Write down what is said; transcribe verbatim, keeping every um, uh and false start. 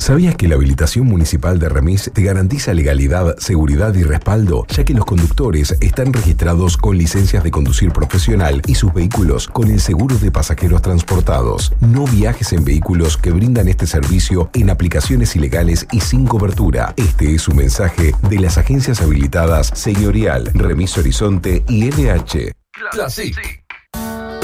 ¿Sabías que la habilitación municipal de Remis te garantiza legalidad, seguridad y respaldo, ya que los conductores están registrados con licencias de conducir profesional y sus vehículos con el seguro de pasajeros transportados? No viajes en vehículos que brindan este servicio en aplicaciones ilegales y sin cobertura. Este es un mensaje de las agencias habilitadas Señorial, Remis Horizonte y N H. Classic.